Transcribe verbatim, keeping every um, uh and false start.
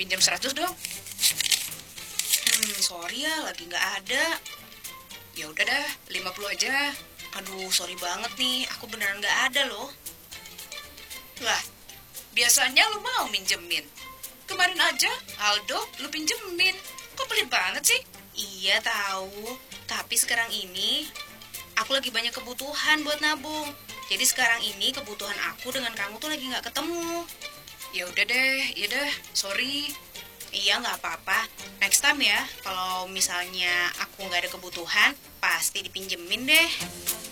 pinjam seratus dong. Hmm, sorry ya, lagi nggak ada. Ya udah dah, lima puluh aja. Aduh, sorry banget nih, aku beneran nggak ada loh. Lah, biasanya lu mau minjemin. Kemarin aja, Aldo, lu pinjemin. Kok pelit banget sih? Iya tahu, tapi sekarang ini aku lagi banyak kebutuhan buat nabung. Jadi sekarang ini kebutuhan aku dengan kamu tuh lagi nggak ketemu. Ya udah deh, ya dah, sorry. Iya nggak apa-apa. Next time ya, kalau misalnya aku nggak ada kebutuhan, pasti dipinjemin deh.